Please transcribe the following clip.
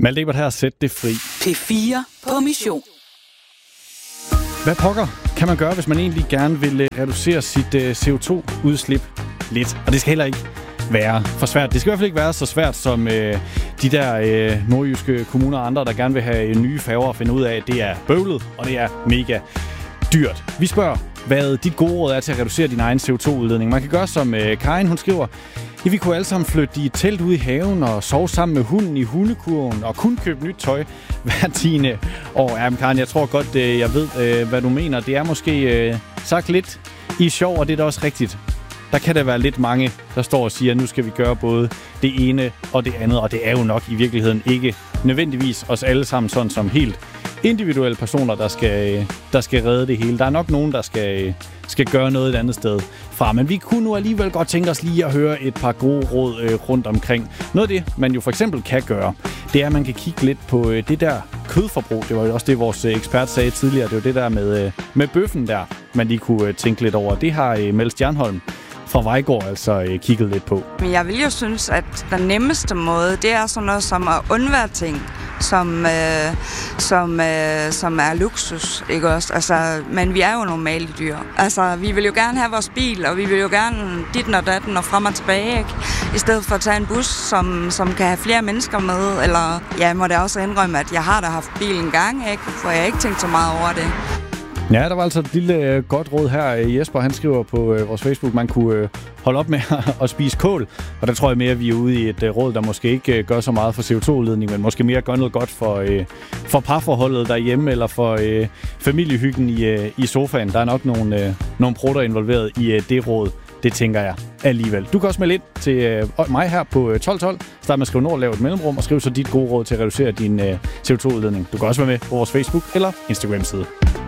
Malte Ebert her, sæt det fri. P4 på mission. Hvad pokker kan man gøre, hvis man egentlig gerne vil reducere sit CO2-udslip lidt? Og det skal heller ikke være for svært. Det skal i hvert fald ikke være så svært som de der nordjyske kommuner og andre, der gerne vil have nye færger og finde ud af, at det er bøvlet, og det er mega dyrt. Vi spørger, hvad dit gode råd er til at reducere din egen CO2-udledning. Man kan gøre som Karin, hun skriver, vi kunne alle sammen flytte i et telt ude i haven og sove sammen med hunden i hundekurven og kun købe nyt tøj hver 10. år. Ja, men Karin, jeg tror godt, jeg ved, hvad du mener. Det er måske sagt lidt i sjov, og det er da også rigtigt. Der kan der være lidt mange, der står og siger, at nu skal vi gøre både det ene og det andet. Og det er jo nok i virkeligheden ikke nødvendigvis os alle sammen sådan som helt individuelle personer, der skal redde det hele. Der er nok nogen, der skal gøre noget et andet sted fra. Men vi kunne nu alligevel godt tænke os lige at høre et par gode råd rundt omkring. Noget af det, man jo for eksempel kan gøre, det er, at man kan kigge lidt på det der kødforbrug. Det var jo også det, vores ekspert sagde tidligere. Det var det der med bøffen der, man lige kunne tænke lidt over. Det har Mel Stjernholm fra Vejgaard altså kigget lidt på. Men jeg vil jo synes, at den nemmeste måde, det er sådan noget som at undvære ting, som er luksus, ikke også? Altså, men vi er jo normale dyr. Altså, vi vil jo gerne have vores bil, og vi vil jo gerne ditten og datten og frem og tilbage, ikke? I stedet for at tage en bus, som kan have flere mennesker med, eller jeg må da også indrømme, at jeg har da haft bil en gang, ikke? For jeg har ikke tænkt så meget over det. Ja, der var altså et lille godt råd her. Jesper, han skriver på vores Facebook, man kunne holde op med at spise kål. Og der tror jeg mere, at vi er ude i et råd, der måske ikke gør så meget for CO2-udledning, men måske mere gør noget godt for parforholdet derhjemme, eller for familiehyggen i sofaen. Der er nok nogle prutter involveret i det råd. Det tænker jeg alligevel. Du kan også melde ind til mig her på 1212. Start med at skrive Nord, lave et mellemrum, og skriv så dit gode råd til at reducere din CO2-udledning. Du kan også være med på vores Facebook eller Instagram-side.